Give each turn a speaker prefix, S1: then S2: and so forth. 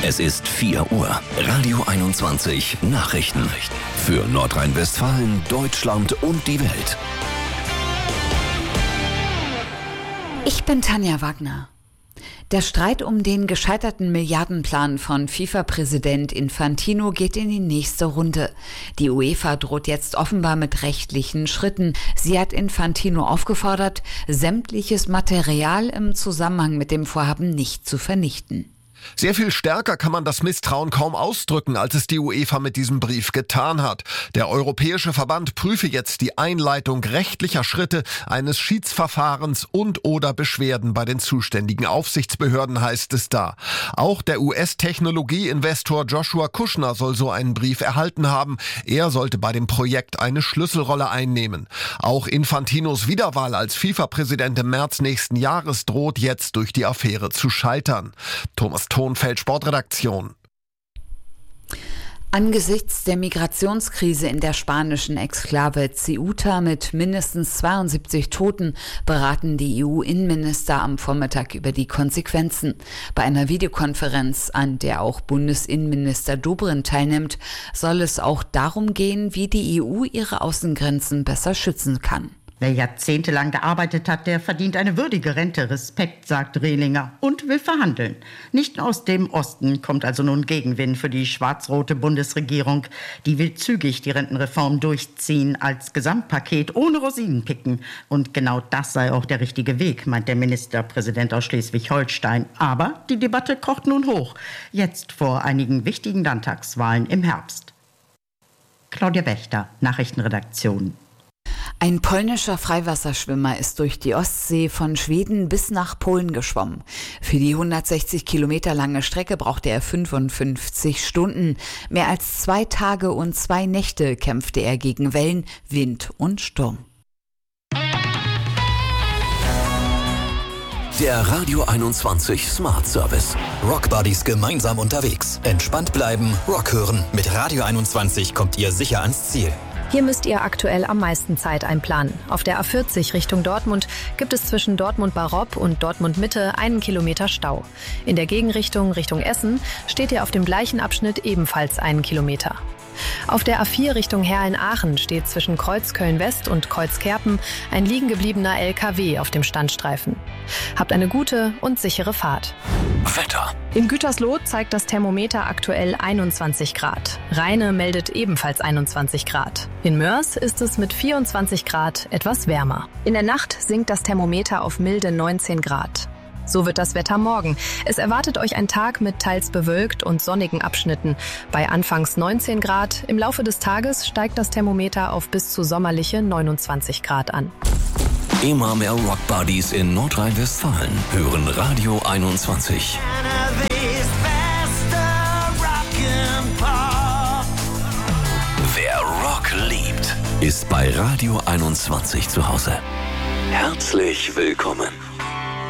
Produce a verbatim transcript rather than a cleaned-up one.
S1: Es ist vier Uhr. Radio einundzwanzig Nachrichten. Für Nordrhein-Westfalen, Deutschland und die Welt.
S2: Ich bin Tanja Wagner. Der Streit um den gescheiterten Milliardenplan von FIFA-Präsident Infantino geht in die nächste Runde. Die UEFA droht jetzt offenbar mit rechtlichen Schritten. Sie hat Infantino aufgefordert, sämtliches Material im Zusammenhang mit dem Vorhaben nicht zu vernichten.
S3: Sehr viel stärker kann man das Misstrauen kaum ausdrücken, als es die UEFA mit diesem Brief getan hat. Der Europäische Verband prüfe jetzt die Einleitung rechtlicher Schritte, eines Schiedsverfahrens und oder Beschwerden bei den zuständigen Aufsichtsbehörden, heißt es da. Auch der U S-Technologieinvestor Joshua Kushner soll so einen Brief erhalten haben. Er sollte bei dem Projekt eine Schlüsselrolle einnehmen. Auch Infantinos Wiederwahl als FIFA-Präsident im März nächsten Jahres droht jetzt durch die Affäre zu scheitern. Thomas Tonfeld, Sportredaktion.
S2: Angesichts der Migrationskrise in der spanischen Exklave Ceuta mit mindestens zweiundsiebzig Toten beraten die E U-Innenminister am Vormittag über die Konsequenzen. Bei einer Videokonferenz, an der auch Bundesinnenminister Dobrindt teilnimmt, soll es auch darum gehen, wie die E U ihre Außengrenzen besser schützen kann.
S4: Wer jahrzehntelang gearbeitet hat, der verdient eine würdige Rente. Respekt, sagt Rehlinger, und will verhandeln. Nicht aus dem Osten kommt also nun Gegenwind für die schwarz-rote Bundesregierung. Die will zügig die Rentenreform durchziehen als Gesamtpaket ohne Rosinenpicken. Und genau das sei auch der richtige Weg, meint der Ministerpräsident aus Schleswig-Holstein. Aber die Debatte kocht nun hoch. Jetzt vor einigen wichtigen Landtagswahlen im Herbst. Claudia Wächter, Nachrichtenredaktion.
S2: Ein polnischer Freiwasserschwimmer ist durch die Ostsee von Schweden bis nach Polen geschwommen. Für die hundertsechzig Kilometer lange Strecke brauchte er fünfundfünfzig Stunden. Mehr als zwei Tage und zwei Nächte kämpfte er gegen Wellen, Wind und Sturm.
S1: Der Radio einundzwanzig Smart Service.
S5: Rock Buddies gemeinsam unterwegs. Entspannt bleiben, Rock hören. Mit Radio einundzwanzig kommt ihr sicher ans Ziel.
S6: Hier müsst ihr aktuell am meisten Zeit einplanen. Auf der A vierzig Richtung Dortmund gibt es zwischen Dortmund-Baropp und Dortmund-Mitte einen Kilometer Stau. In der Gegenrichtung Richtung Essen steht ihr auf dem gleichen Abschnitt ebenfalls einen Kilometer. Auf der A vier Richtung Herrn-Aachen steht zwischen Kreuzköln-West und Kreuzkerpen ein liegen gebliebener L K W auf dem Standstreifen. Habt eine gute und sichere Fahrt.
S1: Wetter.
S6: In Gütersloh zeigt das Thermometer aktuell einundzwanzig Grad. Rheine meldet ebenfalls einundzwanzig Grad. In Mörs ist es mit vierundzwanzig Grad etwas wärmer. In der Nacht sinkt das Thermometer auf milde neunzehn Grad. So wird das Wetter morgen. Es erwartet euch ein Tag mit teils bewölkt und sonnigen Abschnitten. Bei anfangs neunzehn Grad, im Laufe des Tages steigt das Thermometer auf bis zu sommerliche neunundzwanzig Grad an.
S1: Immer mehr Rock Buddies in Nordrhein-Westfalen hören Radio einundzwanzig. Wer Rock liebt, ist bei Radio einundzwanzig zu Hause. Herzlich willkommen.